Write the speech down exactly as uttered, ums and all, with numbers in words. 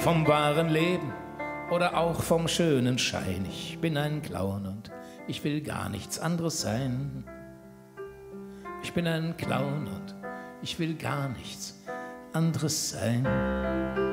Vom wahren Leben oder auch vom schönen Schein. Ich bin ein Clown und ich will gar nichts anderes sein. Ich bin ein Clown und ich will gar nichts anderes sein.